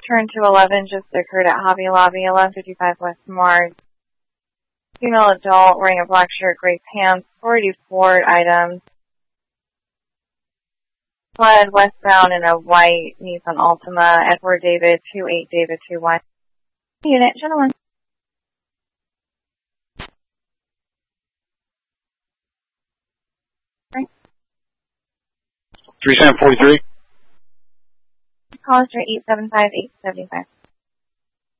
turn to 11 just occurred at Hobby Lobby, 1155 West Mars. Female adult wearing a black shirt, gray pants, 44 items. Fled westbound in a white Nissan Altima, Edward David, 28 David 21. Unit, gentlemen. Right. 3743. Call us for 875-875.